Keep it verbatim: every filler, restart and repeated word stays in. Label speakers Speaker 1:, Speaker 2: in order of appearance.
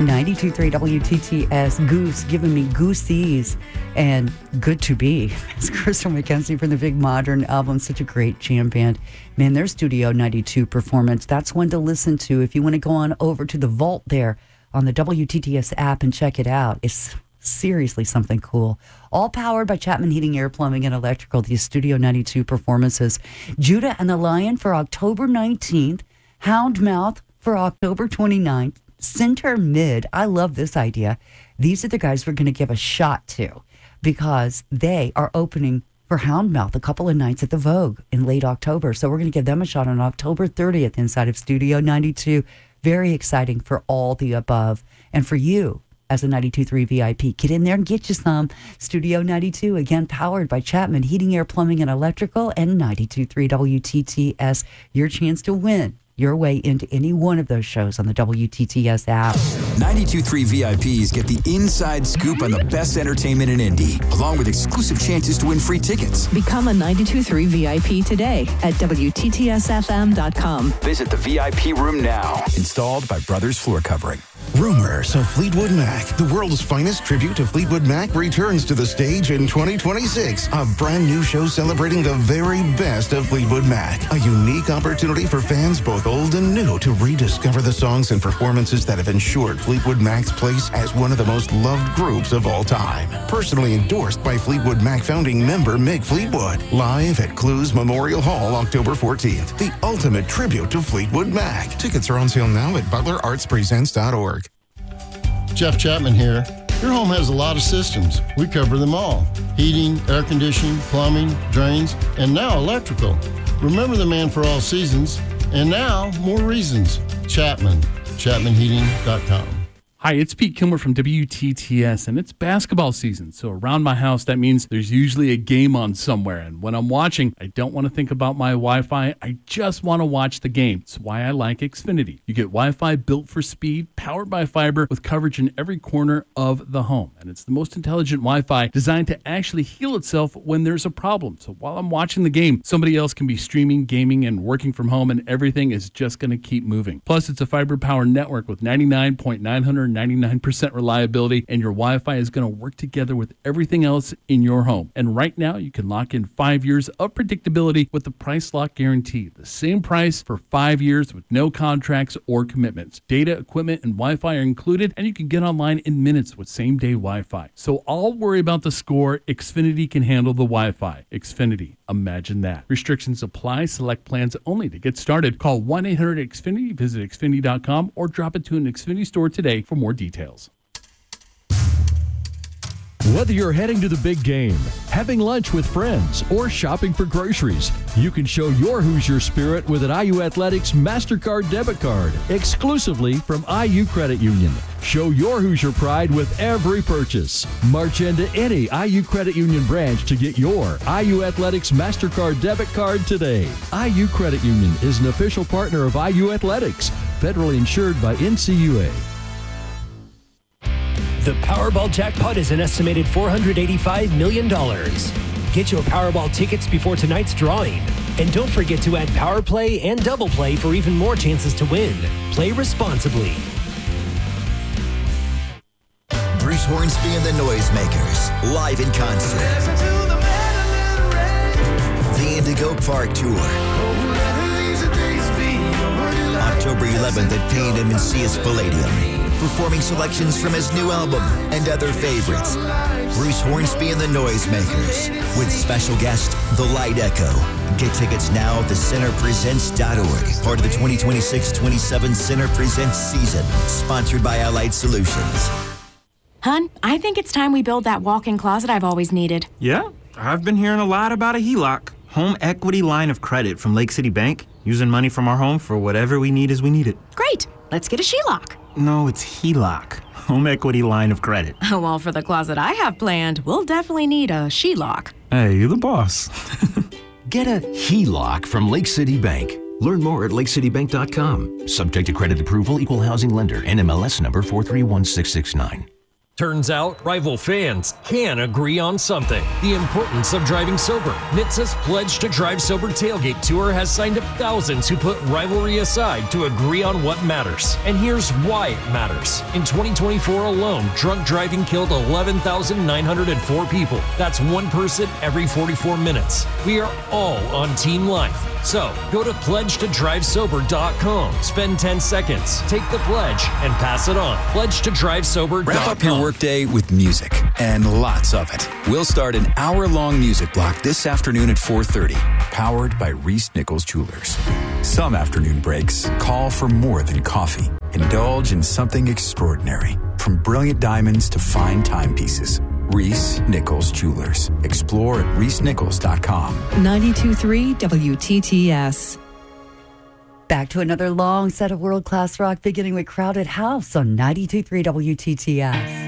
Speaker 1: ninety-two point three W T T S. Goose giving me goosies and good to be. It's Crystal McKenzie from the Big Modern album. Such a great jam band. Man, their Studio ninety-two performance, that's one to listen to if you want to go on over to the vault there on the W T T S app and check it out. It's seriously something cool. All powered by Chapman Heating, Air, Plumbing, and Electrical. These Studio ninety-two performances. Judah and the Lion for October nineteenth. Houndmouth for October twenty-ninth. Center Mid. I love this idea. These are the guys we're going to give a shot to because they are opening for Houndmouth a couple of nights at the Vogue in late October. So we're going to give them a shot on October thirtieth inside of Studio ninety-two. Very exciting for all the above. And for you, as a ninety-two point three V I P, get in there and get you some. Studio ninety-two, again, powered by Chapman Heating, Air, Plumbing, and Electrical, and ninety-two point three W T T S. Your chance to win your way into any one of those shows on the W T T S app.
Speaker 2: ninety-two point three V I Ps get the inside scoop on the best entertainment in Indy, along with exclusive chances to win free tickets.
Speaker 3: Become a ninety-two point three V I P today at W T T S F M dot com.
Speaker 2: Visit the V I P room now. Installed by Brothers Floor Covering.
Speaker 4: Rumors of Fleetwood Mac, the world's finest tribute to Fleetwood Mac, returns to the stage in twenty twenty-six. A brand new show celebrating the very best of Fleetwood Mac. A unique opportunity for fans both old and new to rediscover the songs and performances that have ensured Fleetwood Mac's place as one of the most loved groups of all time. Personally endorsed by Fleetwood Mac founding member Mick Fleetwood. Live at Clues Memorial Hall, October fourteenth. The ultimate tribute to Fleetwood Mac. Tickets are on sale now at butler arts presents dot org.
Speaker 5: Jeff Chapman here. Your home has a lot of systems. We cover them all. Heating, air conditioning, plumbing, drains, and now electrical. Remember the man for all seasons, and now more reasons. Chapman, chapman heating dot com.
Speaker 6: Hi, it's Pete Kilmer from W T T S, and it's basketball season. So around my house, that means there's usually a game on somewhere. And when I'm watching, I don't want to think about my Wi-Fi. I just want to watch the game. It's why I like Xfinity. You get Wi-Fi built for speed, powered by fiber, with coverage in every corner of the home. And it's the most intelligent Wi-Fi designed to actually heal itself when there's a problem. So while I'm watching the game, somebody else can be streaming, gaming, and working from home, and everything is just going to keep moving. Plus, it's a fiber-powered network with ninety-nine point nine ninety-nine percent reliability, and your Wi-Fi is going to work together with everything else in your home. And right now, you can lock in five years of predictability with the Price Lock Guarantee. The same price for five years with no contracts or commitments. Data, equipment, and Wi-Fi are included, and you can get online in minutes with same-day Wi-Fi. So I'll worry about the score. Xfinity can handle the Wi-Fi. Xfinity. Imagine that. Restrictions apply. Select plans only. To get started, call one eight hundred X Finity, visit Xfinity dot com, or drop it to an Xfinity store today for more details.
Speaker 7: Whether you're heading to the big game, having lunch with friends, or shopping for groceries, you can show your Hoosier spirit with an I U Athletics MasterCard debit card, exclusively from I U Credit Union. Show your Hoosier pride with every purchase. March into any I U Credit Union branch to get your I U Athletics MasterCard debit card today. I U Credit Union is an official partner of I U Athletics, federally insured by N C U A.
Speaker 8: The Powerball jackpot is an estimated four hundred eighty-five million dollars. Get your Powerball tickets before tonight's drawing. And don't forget to add Power Play and Double Play for even more chances to win. Play responsibly.
Speaker 9: Bruce Hornsby and the Noisemakers, live in concert. The Indigo Park Tour. October eleventh at Payne and Macias Palladium. Performing selections from his new album and other favorites. Bruce Hornsby and the Noisemakers, with special guest, The Light Echo. Get tickets now at the center presents dot org, part of the twenty twenty-six twenty-seven Center Presents season, sponsored by Allied Solutions.
Speaker 10: Hun, I think it's time we build that walk-in closet I've always needed.
Speaker 11: Yeah, I've been hearing a lot about a H E L O C, home equity line of credit from Lake City Bank, using money from our home for whatever we need as we need it.
Speaker 10: Great, let's get a H E L O C.
Speaker 11: No, it's H E L O C, home equity line of credit.
Speaker 10: Oh, well, for the closet I have planned, we'll definitely need a H E L O C.
Speaker 11: Hey, you're the boss.
Speaker 12: Get a H E L O C from Lake City Bank. Learn more at lake city bank dot com. Subject to credit approval, equal housing lender, N M L S number four three one six six nine.
Speaker 13: Turns out, rival fans can agree on something. The importance of driving sober. N H T S A's Pledge to Drive Sober Tailgate Tour has signed up thousands who put rivalry aside to agree on what matters. And here's why it matters. In twenty twenty-four alone, drunk driving killed eleven thousand nine hundred four people. That's one person every forty-four minutes. We are all on Team Life. So, go to pledge to drive sober dot com, spend ten seconds, take the pledge, and pass it on. pledge to drive sober dot com.
Speaker 2: Wrap up your workday with music, and lots of it. We'll start an hour-long music block this afternoon at four thirty, powered by Reese Nichols Jewelers. Some afternoon breaks call for more than coffee. Indulge in something extraordinary, from brilliant diamonds to fine timepieces. Reese Nichols Jewelers. Explore at reese nichols dot com.
Speaker 3: ninety-two point three W T T S.
Speaker 1: Back to another long set of world-class rock, beginning with Crowded House on ninety-two point three W T T S.